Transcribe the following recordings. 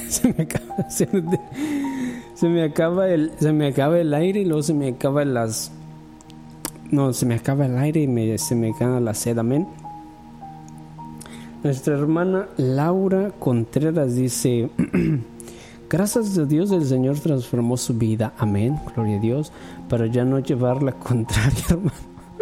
se me acaba el aire y luego se me acaba el aire y se me acaba la sed. Amén. Nuestra hermana Laura Contreras dice: gracias a Dios el Señor transformó su vida. Amén, gloria a Dios, para ya no llevar la contraria, hermano.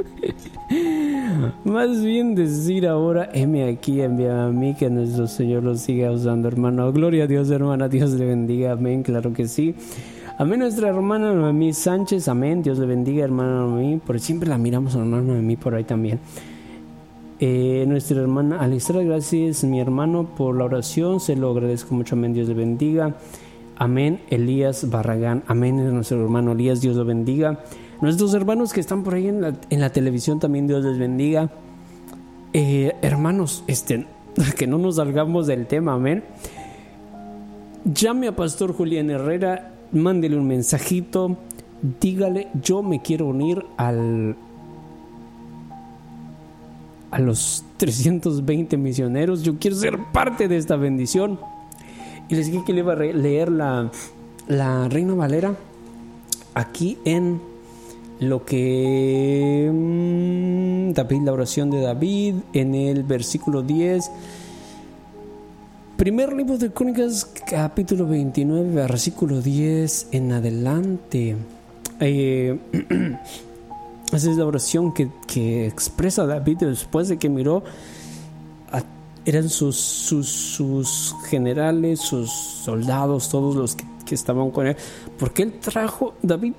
Más bien decir ahora, heme aquí, envía a mí, que nuestro Señor lo siga usando, hermano. Gloria a Dios, hermana, Dios le bendiga. Amén, claro que sí. Amén, nuestra hermana Noemí Sánchez. Amén, Dios le bendiga, hermana Noemí. Por siempre la miramos a hermana Noemí por ahí también. Nuestra hermana Alistra, gracias mi hermano por la oración, se lo agradezco mucho. Amén, Dios le bendiga. Amén, Elías Barragán. Amén, nuestro hermano Elías, Dios lo bendiga. Nuestros hermanos que están por ahí en la televisión también, Dios les bendiga. Hermanos, que no nos salgamos del tema. Amén. Llame a Pastor Julián Herrera, mándele un mensajito, dígale: yo me quiero unir a los 320 misioneros, yo quiero ser parte de esta bendición. Y les dije que le iba a leer la Reina Valera aquí en lo que David, la oración de David, en el versículo 10. Primer libro de Crónicas, capítulo 29, versículo 10 en adelante. Esa es la oración que expresa David después de que miró eran sus generales, sus soldados, todos los que estaban con él, porque David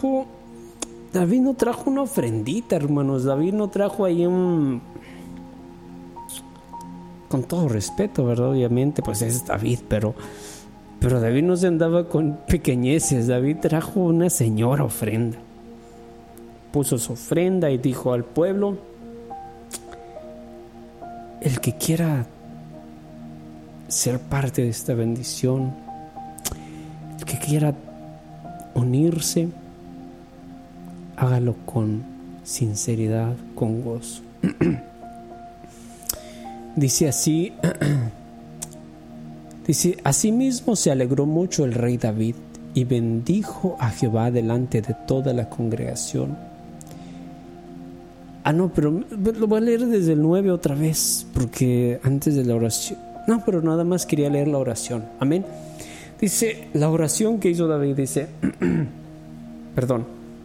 no trajo una ofrendita, hermanos. David no trajo ahí con todo respeto, ¿verdad? Obviamente, pues es David, pero David no se andaba con pequeñeces. David trajo una señora ofrenda. Puso su ofrenda y dijo al pueblo: el que quiera ser parte de esta bendición, el que quiera unirse, hágalo con sinceridad, con gozo. Dice así: asimismo se alegró mucho el rey David y bendijo a Jehová delante de toda la congregación. Pero lo voy a leer desde el 9 otra vez, porque antes de la oración, pero nada más quería leer la oración. Amén. Dice la oración que hizo David, dice perdón: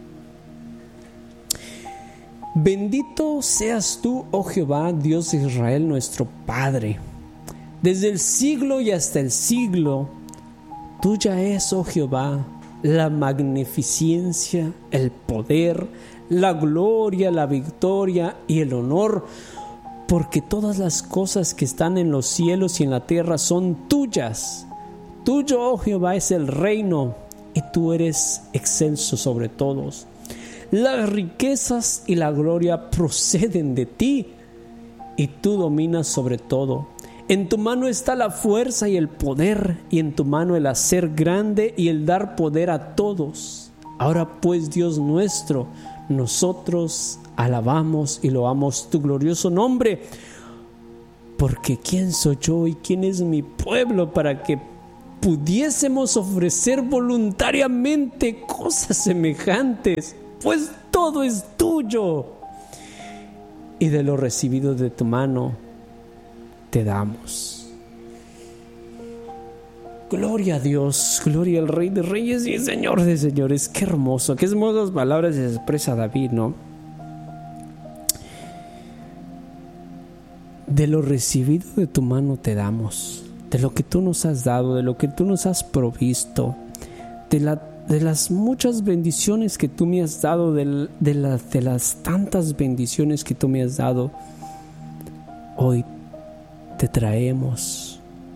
bendito seas tú, oh Jehová, Dios de Israel, nuestro Padre, desde el siglo y hasta el siglo. Tuya es, oh Jehová, la magnificencia, el poder, la gloria, la victoria y el honor, porque todas las cosas que están en los cielos y en la tierra son tuyas. Tuyo, oh Jehová, es el reino, y tú eres excelso sobre todos. Las riquezas y la gloria proceden de ti, y tú dominas sobre todo. En tu mano está la fuerza y el poder, y en tu mano el hacer grande y el dar poder a todos. Ahora pues, Dios nuestro, nosotros alabamos y loamos tu glorioso nombre, porque ¿quién soy yo y quién es mi pueblo para que pudiésemos ofrecer voluntariamente cosas semejantes? Pues todo es tuyo, y de lo recibido de tu mano te damos. Gloria a Dios, gloria al Rey de Reyes y Señor de Señores. Qué hermoso, qué hermosas palabras se expresa David, ¿no? De lo recibido de tu mano te damos, de lo que tú nos has dado, de lo que tú nos has provisto, de las muchas bendiciones que tú me has dado, de las tantas bendiciones que tú me has dado. Hoy te traemos.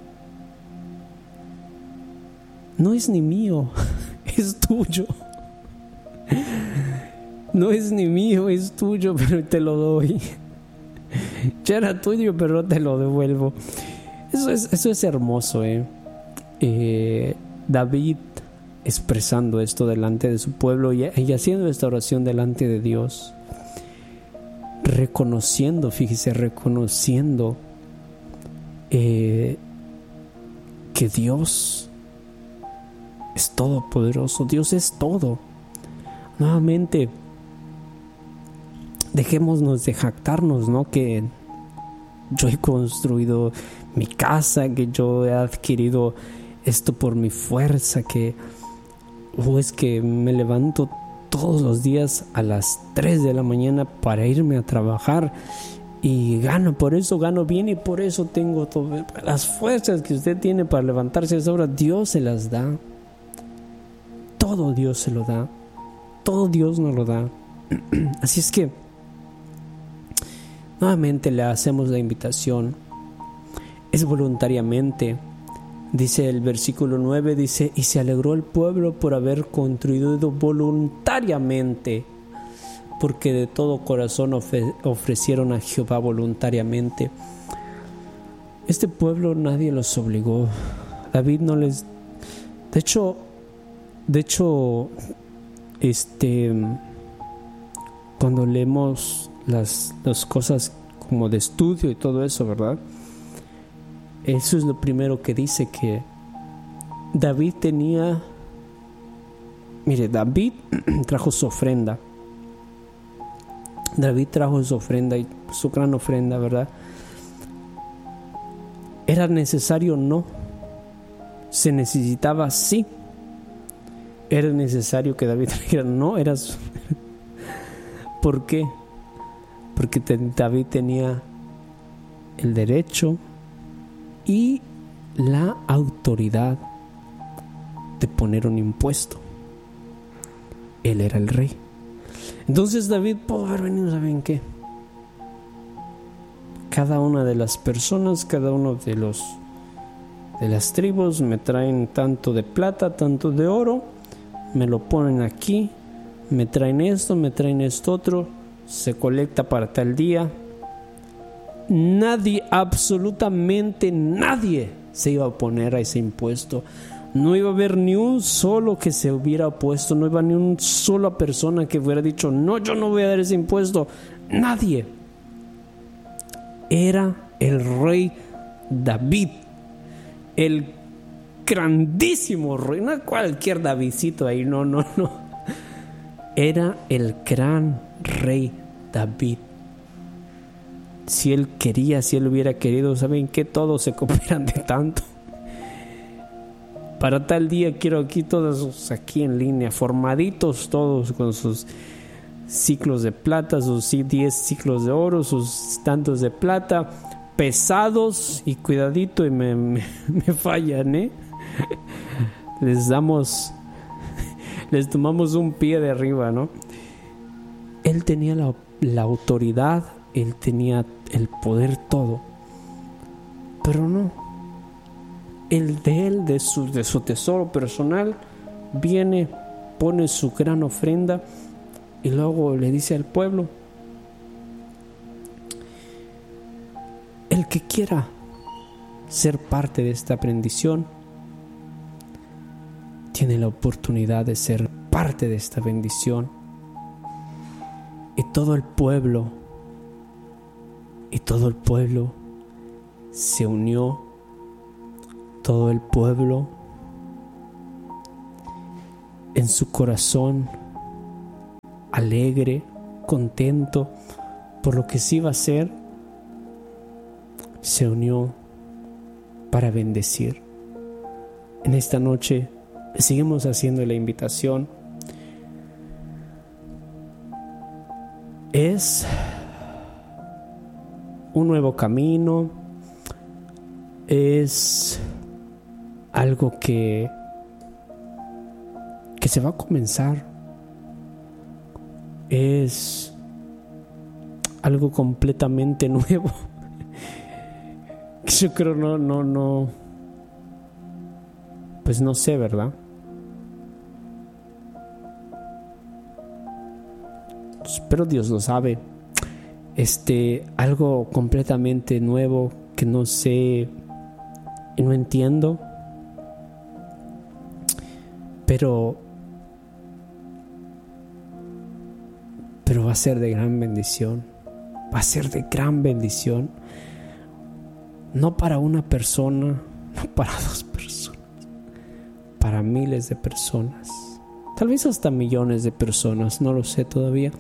No es ni mío, es tuyo. No es ni mío, es tuyo, pero te lo doy. Ya era tuyo, pero te lo devuelvo. Eso es hermoso, David expresando esto delante de su pueblo y haciendo esta oración delante de Dios. Reconociendo que que Dios es todopoderoso, Dios es todo. Nuevamente, dejémonos de jactarnos, ¿no? Que yo he construido mi casa, que yo he adquirido esto por mi fuerza, que es que me levanto todos los días a las 3 de la mañana para irme a trabajar y por eso gano bien y por eso tengo todas las fuerzas que usted tiene para levantarse a esa hora. Dios se las da. Todo Dios se lo da. Todo Dios nos lo da. Así es que nuevamente le hacemos la invitación. Es voluntariamente. Dice el versículo 9, dice, y se alegró el pueblo por haber contribuido voluntariamente, porque de todo corazón ofrecieron a Jehová voluntariamente. Este pueblo nadie los obligó. David no les... De hecho, cuando leemos las cosas como de estudio y todo eso, ¿verdad? Eso es lo primero que dice, que David tenía... Mire, David trajo su ofrenda. David trajo su ofrenda y su gran ofrenda, ¿verdad? ¿Era necesario? No. ¿Se necesitaba? Sí. ¿Era necesario que David trajera? No, era... ¿Por qué? Porque David tenía el derecho y la autoridad de poner un impuesto. Él era el rey. Entonces David pudo haber venido, ¿saben qué? Cada una de las personas, cada uno de las tribus me traen tanto de plata, tanto de oro, me lo ponen aquí, me traen esto otro, se colecta para tal día. Nadie, absolutamente nadie se iba a oponer a ese impuesto. No iba a haber ni un solo que se hubiera opuesto, no iba ni una sola persona que hubiera dicho, no, yo no voy a dar ese impuesto. Nadie. Era el rey David, el grandísimo rey, no cualquier Davidcito ahí, no. Era el gran rey David. Si él quería, si él hubiera querido, ¿saben qué? Todos se cooperan de tanto. Para tal día quiero aquí todos aquí en línea, formaditos todos con sus ciclos de plata, sus 10 ciclos de oro, sus tantos de plata, pesados y cuidadito y me fallan, ¿eh? Les tomamos un pie de arriba, ¿no? Él tenía la autoridad, él tenía el poder todo, pero no. De su tesoro personal, viene, pone su gran ofrenda y luego le dice al pueblo: el que quiera ser parte de esta bendición tiene la oportunidad de ser parte de esta bendición. Y todo el pueblo se unió. Todo el pueblo en su corazón alegre, contento por lo que se iba a hacer, se unió para bendecir. En esta noche seguimos haciendo la invitación. Es un nuevo camino, es algo que se va a comenzar, es algo completamente nuevo. Yo creo no, pues no sé, ¿verdad? Pero Dios lo sabe. Algo completamente nuevo que no sé y no entiendo, pero va a ser de gran bendición. Va a ser de gran bendición, no para una persona, no para dos personas, para miles de personas, tal vez hasta millones de personas, no lo sé todavía.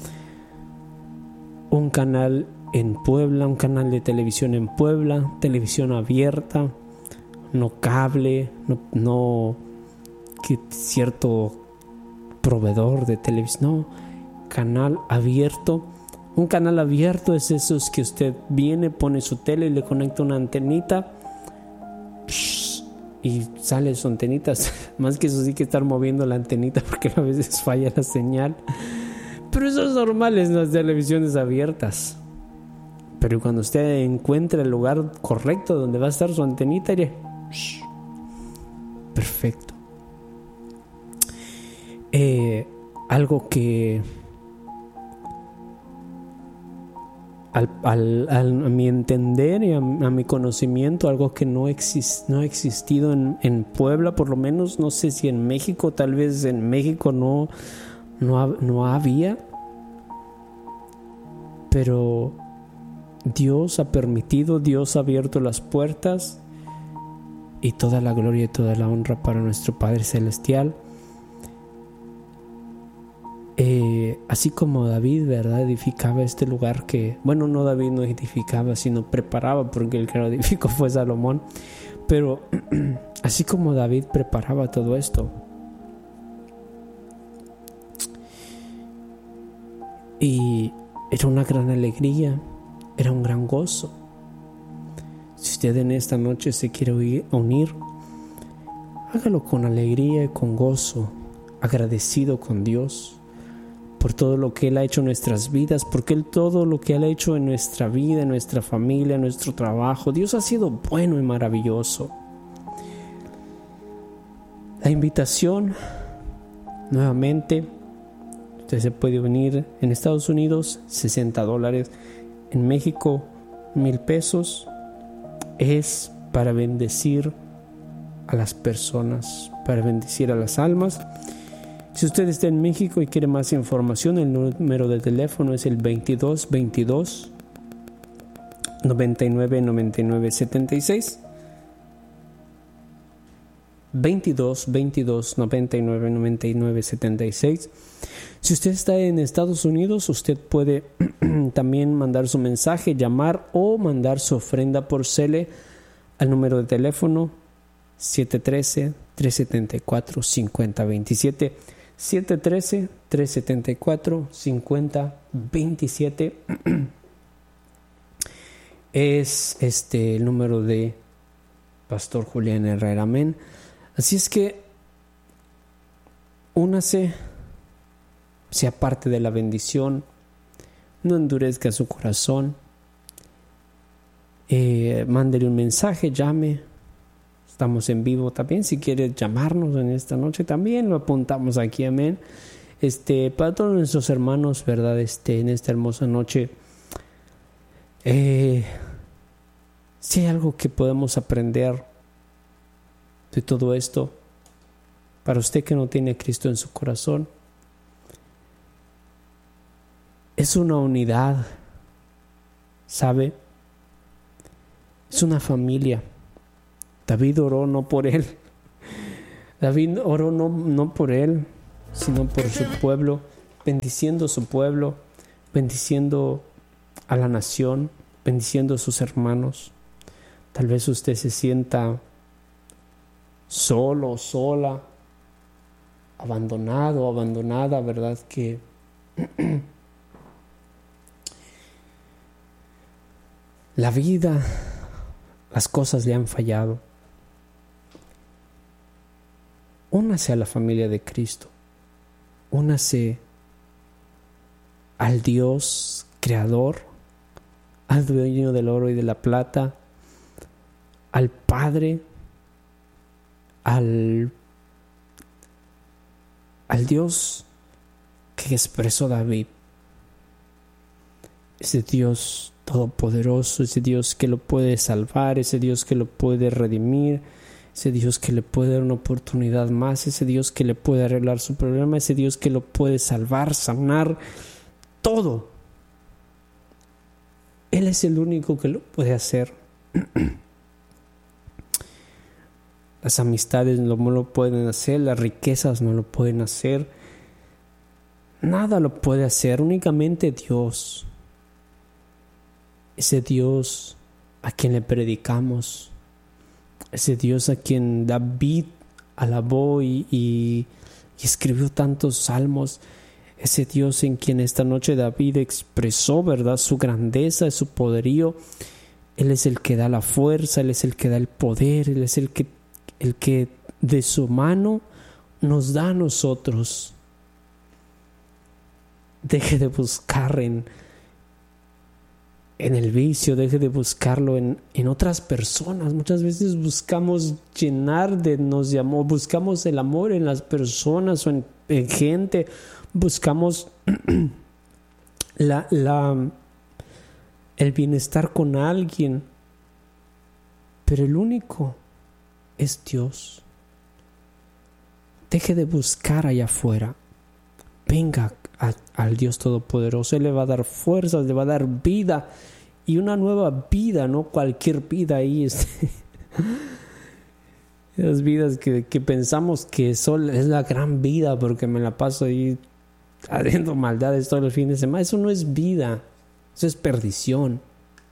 Un canal en Puebla, un canal de televisión en Puebla, televisión abierta, no cable, no que cierto proveedor de televisión, no, canal abierto. Un canal abierto es esos que usted viene, pone su tele y le conecta una antenita y sale su antenita. Más que eso sí que estar moviendo la antenita porque a veces falla la señal. Pero eso es normal en las televisiones abiertas. Pero cuando usted encuentra el lugar correcto donde va a estar su antenita, perfecto. Algo que a mi entender y a mi conocimiento, algo que no ha existido en Puebla, por lo menos, no sé si en México, tal vez en México no había, pero Dios ha permitido, Dios ha abierto las puertas, y toda la gloria y toda la honra para nuestro Padre Celestial. Así como David, ¿verdad?, edificaba este lugar que, bueno, no David no edificaba, sino preparaba, porque el que lo edificó fue Salomón. Pero así como David preparaba todo esto, y era una gran alegría, era un gran gozo. Si usted en esta noche se quiere unir, hágalo con alegría y con gozo, agradecido con Dios por todo lo que Él ha hecho en nuestras vidas, porque todo lo que Él ha hecho en nuestra vida, en nuestra familia, en nuestro trabajo. Dios ha sido bueno y maravilloso. La invitación, nuevamente, usted se puede unir en Estados Unidos, $60, en México, $1,000, es para bendecir a las personas, para bendecir a las almas. Si usted está en México y quiere más información, el número de teléfono es el 2222 99 99 76. 2222 99 99 76. Si usted está en Estados Unidos, usted puede también mandar su mensaje, llamar o mandar su ofrenda por Cele al número de teléfono 713-374-5027. 713-374-5027 es el número de Pastor Julián Herrera. Amén. Así es que únase, sea parte de la bendición, no endurezca su corazón, mándele un mensaje, llame. Estamos en vivo también. Si quiere llamarnos en esta noche, también lo apuntamos aquí. Amén. Para todos nuestros hermanos, ¿verdad? En esta hermosa noche, si hay algo que podemos aprender de todo esto, para usted que no tiene a Cristo en su corazón, es una unidad, ¿sabe? Es una familia. David oró no por él. David oró no por él, sino por su pueblo, bendiciendo su pueblo, bendiciendo a la nación, bendiciendo a sus hermanos. Tal vez usted se sienta solo, sola, abandonado, abandonada, ¿verdad? Que la vida, las cosas le han fallado. Únase a la familia de Cristo. Únase al Dios creador, al dueño del oro y de la plata, al Padre, al Dios que expresó David. Ese Dios todopoderoso, ese Dios que lo puede salvar, ese Dios que lo puede redimir, ese Dios que le puede dar una oportunidad más, ese Dios que le puede arreglar su problema, ese Dios que lo puede salvar, sanar, todo. Él es el único que lo puede hacer. Las amistades no lo pueden hacer, las riquezas no lo pueden hacer. Nada lo puede hacer, únicamente Dios. Ese Dios a quien le predicamos, ese Dios a quien David alabó y escribió tantos salmos, ese Dios en quien esta noche David expresó, ¿verdad?, su grandeza, su poderío. Él es el que da la fuerza, Él es el que da el poder, Él es el que de su mano nos da a nosotros. Deje de buscar en el vicio, deje de buscarlo en otras personas. Muchas veces buscamos llenarnos de amor, buscamos el amor en las personas o en gente, buscamos el bienestar con alguien, pero el único es Dios. Deje de buscar allá afuera, venga al Dios Todopoderoso. Él le va a dar fuerzas, le va a dar vida, y una nueva vida, no cualquier vida ahí. Esas vidas que pensamos que es la gran vida porque me la paso ahí haciendo maldades todos los fines de semana. Eso no es vida, eso es perdición.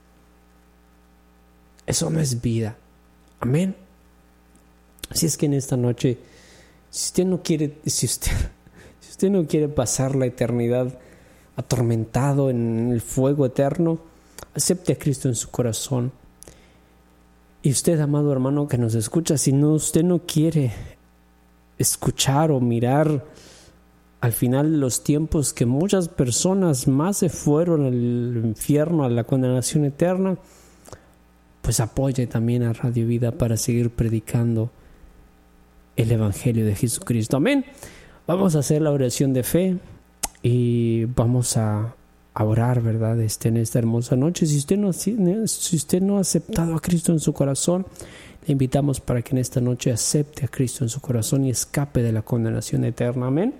Eso no es vida. Amén. Así es que en esta noche, si usted no quiere pasar la eternidad atormentado en el fuego eterno, acepte a Cristo en su corazón. Y usted, amado hermano que nos escucha, si usted no quiere escuchar o mirar al final de los tiempos que muchas personas más se fueron al infierno, a la condenación eterna, pues apoye también a Radio Vida para seguir predicando el Evangelio de Jesucristo. Amén. Vamos a hacer la oración de fe y vamos a orar, ¿verdad? En esta hermosa noche. Si usted no ha aceptado a Cristo en su corazón, le invitamos para que en esta noche acepte a Cristo en su corazón y escape de la condenación eterna. Amén.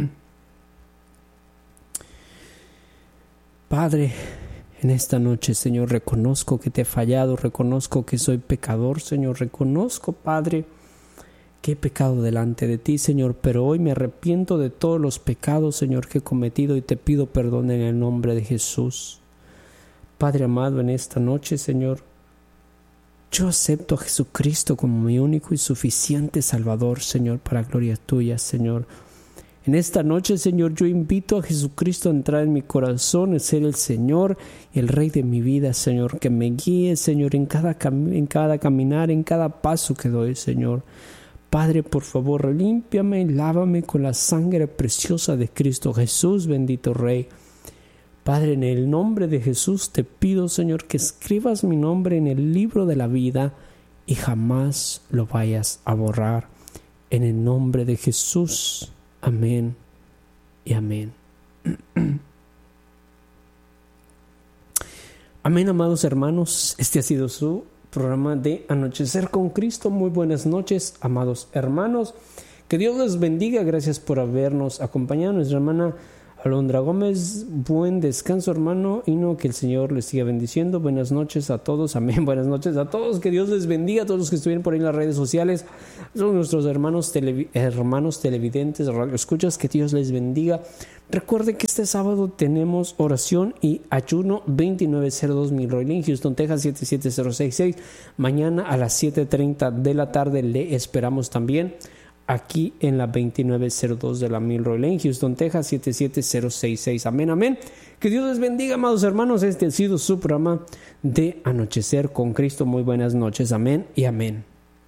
Padre, en esta noche, Señor, reconozco que te he fallado, reconozco que soy pecador, Señor, reconozco, Padre, que he pecado delante de ti, Señor, pero hoy me arrepiento de todos los pecados, Señor, que he cometido y te pido perdón en el nombre de Jesús. Padre amado, en esta noche, Señor, yo acepto a Jesucristo como mi único y suficiente Salvador, Señor, para gloria tuya, Señor. En esta noche, Señor, yo invito a Jesucristo a entrar en mi corazón, a ser el Señor y el Rey de mi vida, Señor, que me guíe, Señor, en cada caminar, en cada paso que doy, Señor. Padre, por favor, límpiame y lávame con la sangre preciosa de Cristo Jesús, bendito Rey. Padre, en el nombre de Jesús te pido, Señor, que escribas mi nombre en el libro de la vida y jamás lo vayas a borrar. En el nombre de Jesús. Amén y amén. Amén, amados hermanos. Este ha sido su programa de Anochecer con Cristo. Muy buenas noches, amados hermanos. Que Dios les bendiga. Gracias por habernos acompañado. Nuestra hermana Alondra Gómez, buen descanso, hermano, y que el Señor les siga bendiciendo. Buenas noches a todos, amén. Buenas noches a todos, que Dios les bendiga. A todos los que estuvieron por ahí en las redes sociales, son nuestros hermanos televidentes, radioescuchas, que Dios les bendiga. Recuerden que este sábado tenemos oración y ayuno 2902 Milroy Lane, Houston, Texas 77066. Mañana a las 7:30 de la tarde le esperamos también aquí en la 2902 de la Milroy Lane, Houston, Texas 77066. Amén, amén. Que Dios les bendiga, amados hermanos. Este ha sido su programa de Anochecer con Cristo. Muy buenas noches. Amén y amén.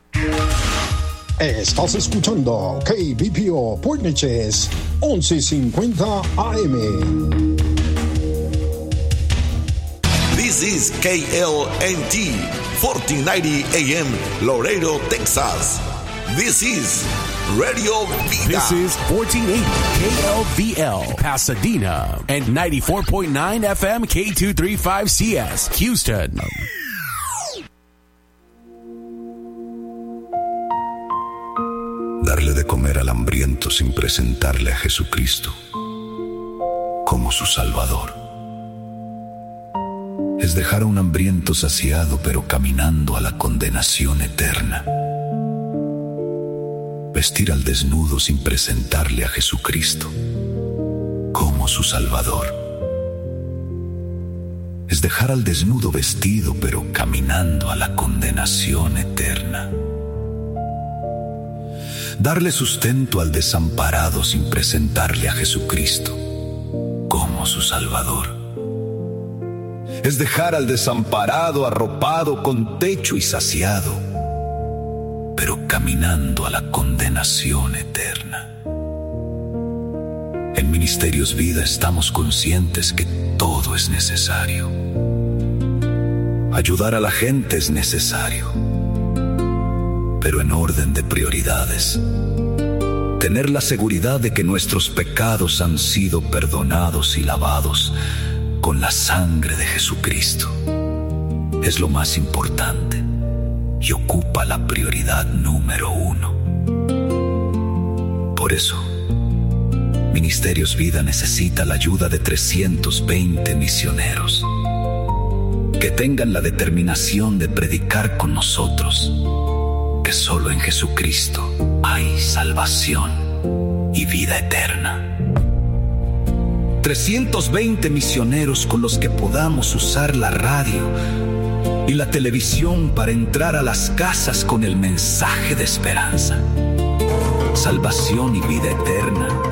Estás escuchando KBPO Port Neches 1150 AM. This is KLNT 1490 AM Laredo, Texas. This is Radio Vida. This is 1480 KLVL Pasadena and 94.9 FM K235CS Houston. Darle de comer al hambriento sin presentarle a Jesucristo como su Salvador es dejar a un hambriento saciado pero caminando a la condenación eterna. vestir al desnudo sin presentarle a Jesucristo como su Salvador. Es dejar al desnudo vestido, pero caminando a la condenación eterna. Darle sustento al desamparado sin presentarle a Jesucristo como su Salvador. Es dejar al desamparado arropado con techo y saciado, pero caminando a la condenación eterna. En Ministerios Vida estamos conscientes que todo es necesario. Ayudar a la gente es necesario, pero en orden de prioridades. Tener la seguridad de que nuestros pecados han sido perdonados y lavados con la sangre de Jesucristo es lo más importante y ocupa la prioridad número 1. Por eso, Ministerios Vida necesita la ayuda de 320 misioneros que tengan la determinación de predicar con nosotros que solo en Jesucristo hay salvación y vida eterna. 320 misioneros con los que podamos usar la radio y la televisión para entrar a las casas con el mensaje de esperanza, salvación y vida eterna.